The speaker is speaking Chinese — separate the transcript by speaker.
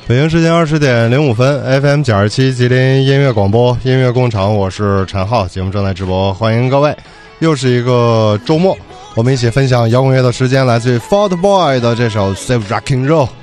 Speaker 1: 北京时间20:05 FM 927吉林音乐广播音乐工厂，我是陈浩，节目正在直播，欢迎各位。又是一个周末，我们一起分享摇滚乐的时间，来自于 Fault Boy 的这首 Save Rockin' Roll。